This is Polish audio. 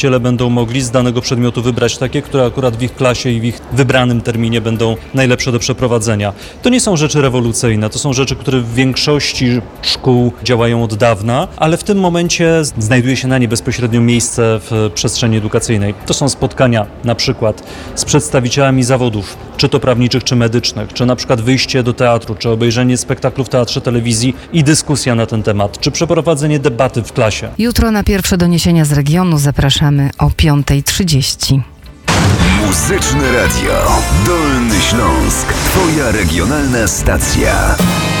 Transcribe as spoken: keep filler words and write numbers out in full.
Nauczyciele będą mogli z danego przedmiotu wybrać takie, które akurat w ich klasie i w ich wybranym terminie będą najlepsze do przeprowadzenia. To nie są rzeczy rewolucyjne, to są rzeczy, które w większości szkół działają od dawna, ale w tym momencie znajduje się na nie bezpośrednio miejsce w przestrzeni edukacyjnej. To są spotkania na przykład z przedstawicielami zawodów, czy to prawniczych, czy medycznych, czy na przykład wyjście do teatru, czy obejrzenie spektaklu w teatrze, telewizji i dyskusja na ten temat, czy przeprowadzenie debaty w klasie. Jutro na pierwsze doniesienia z regionu zapraszamy o piąta trzydzieści. Muzyczne Radio Dolny Śląsk. Twoja regionalna stacja.